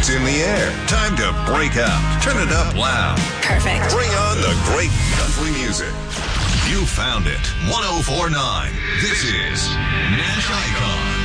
It's in the air. Time to break out. Turn it up loud. Perfect. Bring on the great country music. You found it. 104.9. This is Nash Icon.